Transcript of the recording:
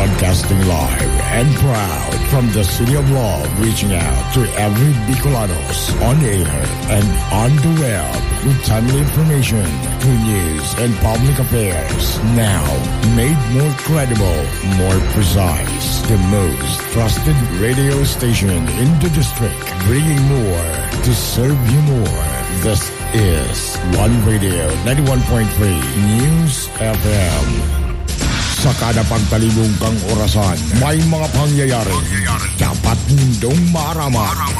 Broadcasting live and proud from the City of Love, reaching out to every Bicolanos on air and on the web with timely information, true news, and public affairs. Now, made more credible, more precise, the most trusted radio station in the district, bringing more to serve you more. This is One Radio 91.3 News FM. Sa kada pagtalibong kang orasan, may mga pangyayari dapat mundong maaraman.